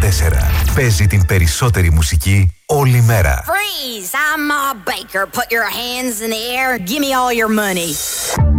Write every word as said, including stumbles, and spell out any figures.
τέσσερα. Παίζει την περισσότερη μουσική όλη μέρα. Freeze! I'm Ma Baker. Put your hands in the air. Give me all your money.